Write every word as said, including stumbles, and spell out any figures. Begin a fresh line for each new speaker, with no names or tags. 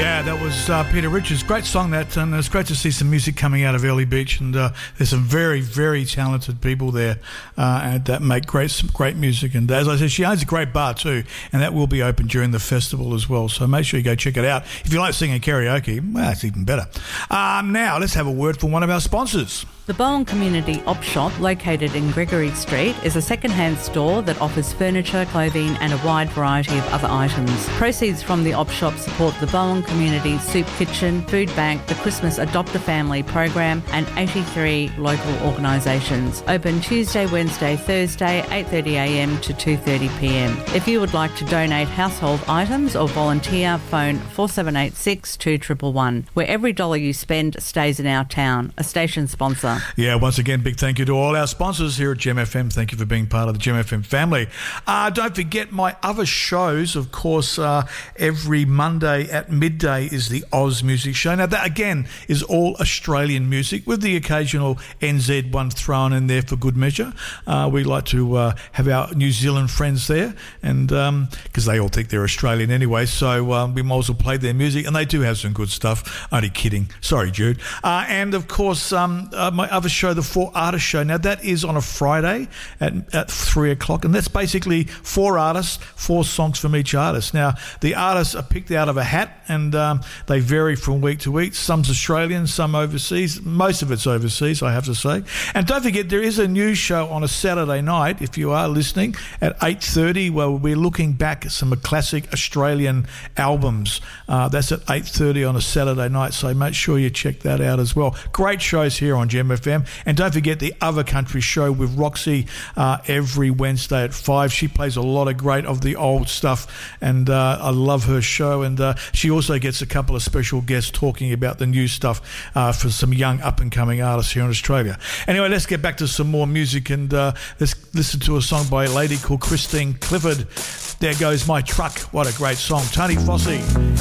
Yeah, that was uh, Peter Richards. Great song that, and it's great to see some music coming out of Early Beach, and uh, there's some very, very talented people there uh, and that make great some great music. And as I said, she owns a great bar too, and that will be open during the festival as well. So make sure you go check it out. If you like singing karaoke, well, that's even better. Um, now, let's have a word from one of our sponsors.
The Bowen Community Op Shop, located in Gregory Street, is a second-hand store that offers furniture, clothing and a wide variety of other items. Proceeds from the Op Shop support the Bowen Community Soup Kitchen, Food Bank, the Christmas Adopt a Family program and eighty-three local organisations. Open Tuesday, Wednesday, Thursday, eight thirty a m to two thirty p m. If you would like to donate household items or volunteer, phone four seven eight six, two one one one, where every dollar you spend stays in our town. A station sponsor.
Yeah, once again, big thank you to all our sponsors here at Gem F M. Thank you for being part of the Gem F M family. Uh, don't forget my other shows, of course, uh, every Monday at midday is the Oz Music Show. Now, that, again, is all Australian music with the occasional N Z one thrown in there for good measure. Uh, we like to uh, have our New Zealand friends there, and because um, they all think they're Australian anyway, so um, we might as well play their music, and they do have some good stuff. Only kidding. Sorry, Jude. Uh, and, of course, um, uh, my other show, the Four Artists Show. Now, that is on a Friday at, at three o'clock, and that's basically four artists, four songs from each artist. Now, the artists are picked out of a hat, and um, they vary from week to week. Some's Australian, some overseas. Most of it's overseas, I have to say. And don't forget, there is a news show on a Saturday night, if you are listening, at eight thirty, where we're looking back at some classic Australian albums. Uh, that's at eight thirty on a Saturday night, so make sure you check that out as well. Great shows here on Gem F M. And don't forget the Other Country Show with Roxy uh, every Wednesday at five. She plays a lot of great of the old stuff, and uh, I love her show. And uh, she also gets a couple of special guests talking about the new stuff uh, for some young up-and-coming artists here in Australia. Anyway, let's get back to some more music, and uh, let's listen to a song by a lady called Christine Clifford. There Goes My Truck. What a great song. Tony Fossey.